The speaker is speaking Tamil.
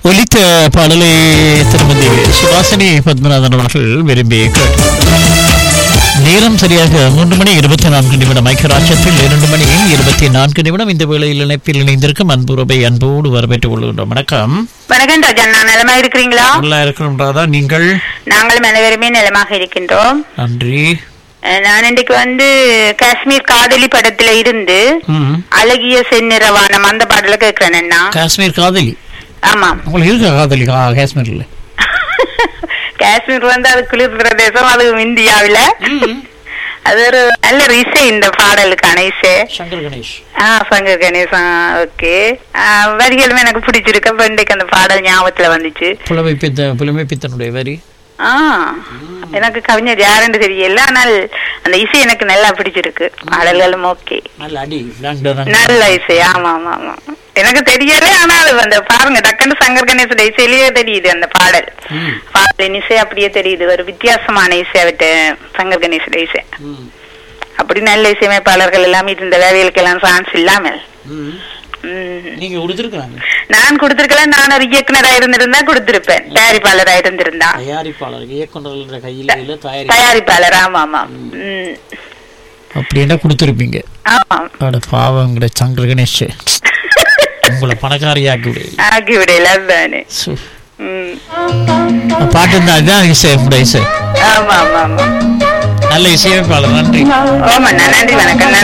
ஒலித்த பாடலை திருமதி சுபாசினி பத்மநாதன் அவர்கள் விரும்பி நேரம் சரியாக 3 மணி 24 நிமிடம். ஐக்கியராட்சத்தில் 2 மணி 24 நிமிடம். இந்த வேளையில் இணைப்பில் இணைந்திருக்கும் அன்புறவை அன்போடு வரவேற்றுக் கொள்கின்றோம். வணக்கம். வணக்கம் ராஜா, நான் நலமா இருக்கிறீங்களா? நல்லா இருக்கிறோம் ராதா, நீங்கள்? நாங்களும் அனைவருமே நலமாக இருக்கின்றோம், நன்றி. நான் இன்றைக்கு காஷ்மீர் காதலி படத்துல இருந்து அழகிய செந்நிறவானம் அந்த பாடல கேட்கிறேன். காஷ்மீர் காதலி? ஆமா. உங்களுக்கு இருக்க காதலி காஷ்மீர்ல? காஷ்மீர் அது குளிர் பிரதேசம், அது இந்தியாவில. அது ஒரு நல்ல இசை, இந்த பாடலுக்கான இசை சங்கர் கணேஷ். சங்கர் கணேஷ். ஓகே, வரிகளும் எனக்கு பிடிச்சிருக்கு. இன்றைக்கு அந்த பாடல் ஞாபகத்துல வந்துச்சு. புலமை பித்தனுடைய வரி. எனக்கு கவிஞர் யாருன்னு தெரியல, ஆனால் அந்த இசை எனக்கு நல்லா பிடிச்சிருக்கு. பாடல்களும் ஓகே, நல்ல இசை. ஆமா ஆமா ஆமா, எனக்கு தெரியல, ஆனால் அந்த பாருங்க டக்குன்னு சங்கர் கணேசோட இசையிலேயே தெரியுது அந்த பாடல். பாடலின் இசை அப்படியே தெரியுது, ஒரு வித்தியாசமான இசை விட்டு சங்கர் கணேசோட இசை. அப்படி நல்ல இசையமைப்பாளர்கள் எல்லாம் இந்த வேலைகளுக்கு எல்லாம் சான்ஸ் இல்லாமல் நீங்க கொடுத்திருக்காங்க. நான் கொடுத்திருக்கலாம். நான் ஒரு இயக்குனரா இருந்திருந்தா கொடுத்திருப்பேன், தயாரிப்பாளரா இருந்திருந்தா. தயாரிப்பாளர். ஆமா ஆமா, அப்படின்னா கொடுத்திருப்பீங்க. பாவம் சங்கர் கணேஷ் உங்களை பணக்காரியாக்கி விடல. அதுதானே பாட்டு தான் இசை. ஆமா ஆமா ஆமா, நல்ல இசையமைப்பாளர். நன்றி. நன்றி, வணக்கம்.